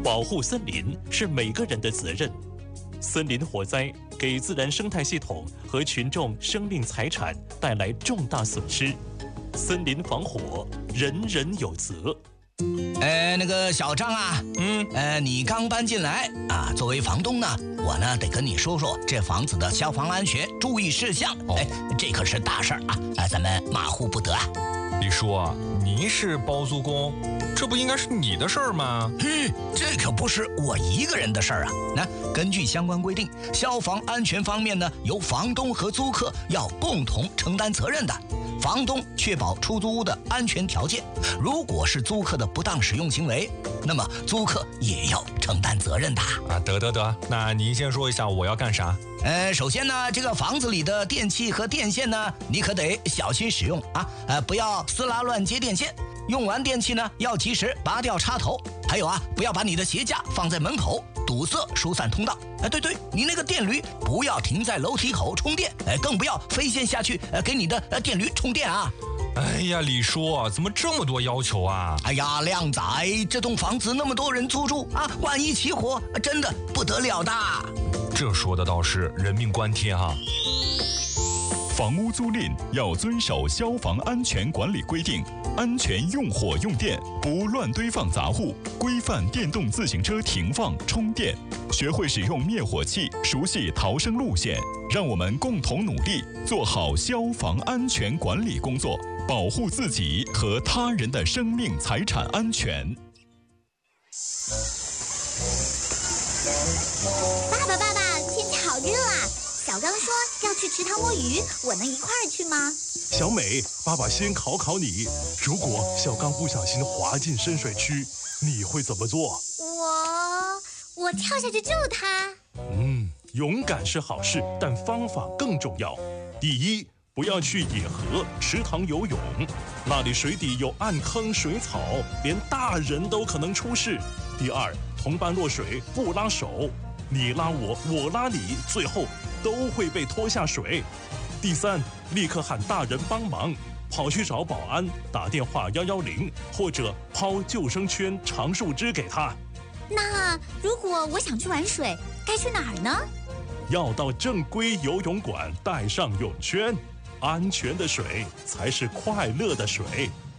保护森林是每个人的责任。森林火灾给自然生态系统和群众生命财产带来重大损失，森林防火，人人有责。 那个小张啊，你刚搬进来啊，作为房东呢，我呢得跟你说说这房子的消防安全注意事项。这可是大事儿啊，咱们马虎不得啊。 李叔啊，您是包租公，这不应该是你的事儿吗？ 这可不是我一个人的事儿啊。那根据相关规定，消防安全方面呢，由房东和租客要共同承担责任的。房东确保出租屋的安全条件，如果是租客的不当使用行为，那么租客也要承担责任的啊。得，那您先说一下我要干啥？ 首先呢，这个房子里的电器和电线呢，你可得小心使用啊，不要撕拉乱接电线。用完电器呢，要及时拔掉插头。还有不要把你的鞋架放在门口，堵塞疏散通道。对，你那个电驴不要停在楼梯口充电，更不要飞线下去给你的电驴充电啊。 哎呀，李叔，怎么这么多要求啊？ 哎呀，靓仔，这栋房子那么多人租住啊，万一起火，真的不得了的。 这说的倒是人命关天哈。 房屋租赁要遵守消防安全管理规定，安全用火用电，不乱堆放杂物，规范电动自行车停放充电，学会使用灭火器，熟悉逃生路线。让我们共同努力，做好消防安全管理工作，保护自己和他人的生命财产安全。 爸爸，天气好热啊！小刚说要去池塘摸鱼，我能一块儿去吗？ 小美，爸爸先考你，如果小刚不小心滑进深水区，你会怎么做？ 我跳下去救他。 勇敢是好事，但方法更重要。第一，不要去野河、池塘游泳，那里水底有暗坑、水草，连大人都可能出事。第二，同伴落水不拉手，你拉我，我拉你，最后都会被拖下水。第三，立刻喊大人帮忙，跑去找保安，打电话110，或者抛救生圈、长树枝给他。 那如果我想去玩水，该去哪儿呢？ 要到正规游泳馆，带上泳圈。安全的水才是快乐的水。